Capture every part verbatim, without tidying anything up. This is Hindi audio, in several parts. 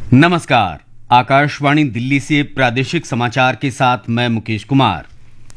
नमस्कार। आकाशवाणी दिल्ली से प्रादेशिक समाचार के साथ मैं मुकेश कुमार।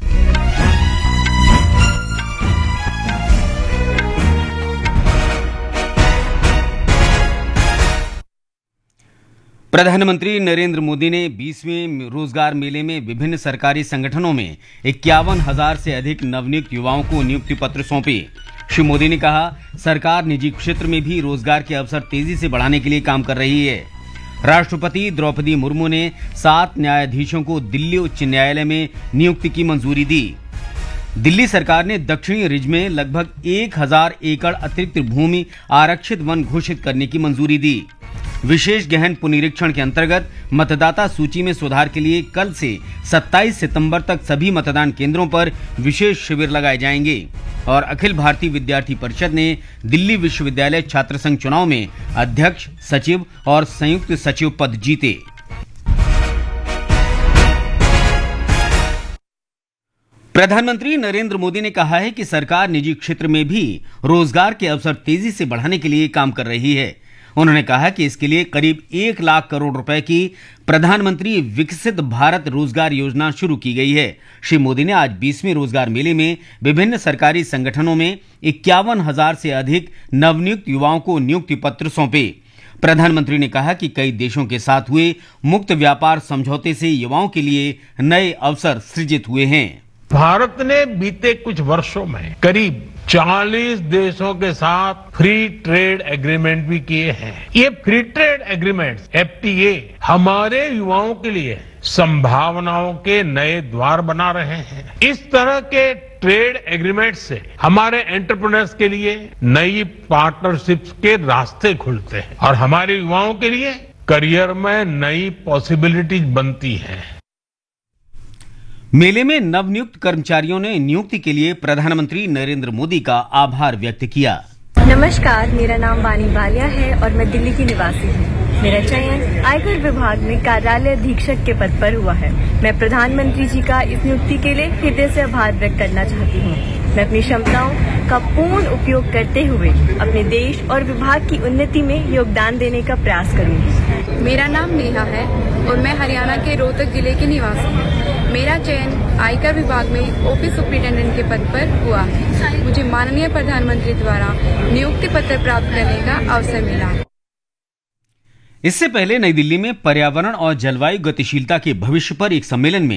प्रधानमंत्री नरेंद्र मोदी ने बीसवें रोजगार मेले में विभिन्न सरकारी संगठनों में इक्यावन हजार से अधिक नवनियुक्त युवाओं को नियुक्ति पत्र सौंपे। श्री मोदी ने कहा, सरकार निजी क्षेत्र में भी रोजगार के अवसर तेजी से बढ़ाने के लिए काम कर रही है। राष्ट्रपति द्रौपदी मुर्मू ने सात न्यायाधीशों को दिल्ली उच्च न्यायालय में नियुक्ति की मंजूरी दी। दिल्ली सरकार ने दक्षिणी रिज में लगभग एक हजार एकड़ अतिरिक्त भूमि आरक्षित वन घोषित करने की मंजूरी दी। विशेष गहन पुनरीक्षण के अंतर्गत मतदाता सूची में सुधार के लिए कल से सत्ताईस सितंबर तक सभी मतदान केंद्रों पर विशेष शिविर लगाए जाएंगे। और अखिल भारतीय विद्यार्थी परिषद ने दिल्ली विश्वविद्यालय छात्र संघ चुनाव में अध्यक्ष, सचिव और संयुक्त सचिव पद जीते। प्रधानमंत्री नरेंद्र मोदी ने कहा है कि सरकार निजी क्षेत्र में भी रोजगार के अवसर तेजी से बढ़ाने के लिए काम कर रही है। उन्होंने कहा कि इसके लिए करीब एक लाख करोड़ रुपए की प्रधानमंत्री विकसित भारत रोजगार योजना शुरू की गई है। श्री मोदी ने आज बीसवें रोजगार मेले में विभिन्न सरकारी संगठनों में इक्यावन हजार से अधिक नवनियुक्त युवाओं को नियुक्ति पत्र सौंपे। प्रधानमंत्री ने कहा कि कई देशों के साथ हुए मुक्त व्यापार समझौते से युवाओं के लिए नए अवसर सृजित हुए हैं। भारत ने बीते कुछ वर्षों में करीब चालीस देशों के साथ फ्री ट्रेड एग्रीमेंट भी किए हैं। ये free trade agreements F T A हमारे युवाओं के लिए संभावनाओं के नए द्वार बना रहे हैं। इस तरह के ट्रेड एग्रीमेंट से हमारे एंटरप्रेन्योर्स के लिए नई पार्टनरशिप्स के रास्ते खुलते हैं और हमारे युवाओं के लिए करियर में नई पॉसिबिलिटीज बनती हैं। मेले में नवनियुक्त कर्मचारियों ने नियुक्ति के लिए प्रधानमंत्री नरेंद्र मोदी का आभार व्यक्त किया। नमस्कार, मेरा नाम वानी बालिया है और मैं दिल्ली की निवासी हूँ। मेरा चयन आयकर विभाग में कार्यालय अधीक्षक के पद पर हुआ है। मैं प्रधानमंत्री जी का इस नियुक्ति के लिए हृदय से आभार व्यक्त करना चाहती हूँ। मैं अपनी क्षमताओं का पूर्ण उपयोग करते हुए अपने देश और विभाग की उन्नति में योगदान देने का प्रयास करूँगी। मेरा नाम नेहा है और मैं हरियाणा के रोहतक जिले की निवासी हूँ। मेरा चयन आयकर विभाग में ऑफिस सुपरिटेंडेंट के पद पर हुआ है। मुझे माननीय प्रधानमंत्री द्वारा नियुक्ति पत्र प्राप्त करने का अवसर मिला। इससे पहले नई दिल्ली में पर्यावरण और जलवायु गतिशीलता के भविष्य पर एक सम्मेलन में